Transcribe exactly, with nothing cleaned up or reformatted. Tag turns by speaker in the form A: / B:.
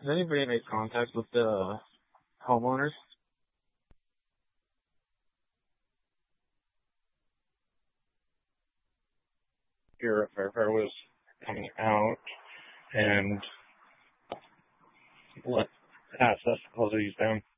A: Has anybody made contact with the homeowners? Your Fairfair was coming out and let asked us to close these down.